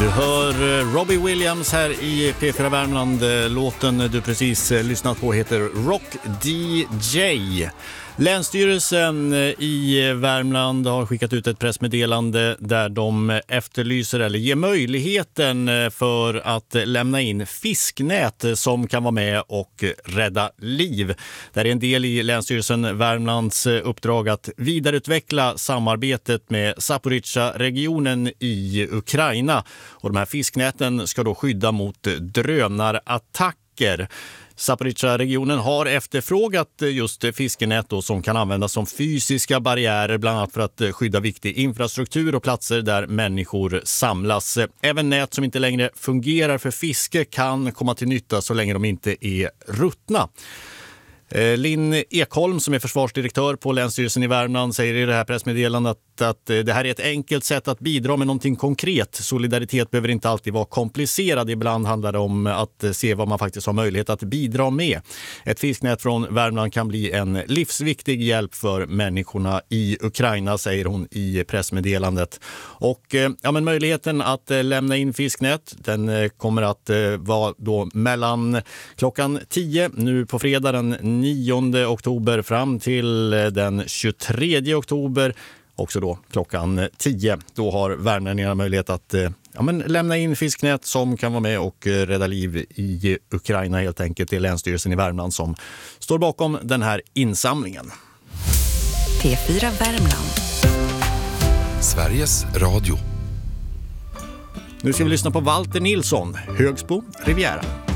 Du hör Robbie Williams här i P4 Värmland. Låten du precis lyssnat på heter Rock DJ. Länsstyrelsen i Värmland har skickat ut ett pressmeddelande där de efterlyser eller ger möjligheten för att lämna in fisknät som kan vara med och rädda liv. Det är en del i Länsstyrelsen Värmlands uppdrag att vidareutveckla samarbetet med Zaporizjzja-regionen i Ukraina. Och de här fisknäten ska då skydda mot drönarattacker. Zaporizjzja-regionen har efterfrågat just fiskenät då, som kan användas som fysiska barriärer, bland annat för att skydda viktig infrastruktur och platser där människor samlas. Även nät som inte längre fungerar för fiske kan komma till nytta så länge de inte är ruttna. Linn Ekholm som är försvarsdirektör på Länsstyrelsen i Värmland säger i det här pressmeddelandet att det här är ett enkelt sätt att bidra med någonting konkret. Solidaritet behöver inte alltid vara komplicerad. Ibland handlar det om att se vad man faktiskt har möjlighet att bidra med. Ett fisknät från Värmland kan bli en livsviktig hjälp för människorna i Ukraina, säger hon i pressmeddelandet. Och men möjligheten att lämna in fisknät, den kommer att vara då mellan klockan 10 nu på fredag den 9 oktober fram till den 23 oktober. Också då klockan 10. Då har värmlänningarna möjlighet att lämna in fisknät som kan vara med och rädda liv i Ukraina helt enkelt. Det är Länsstyrelsen i Värmland som står bakom den här insamlingen. P4 Värmland. Sveriges Radio. Nu ska vi lyssna på Walter Nilsson, Högsbo Riviera.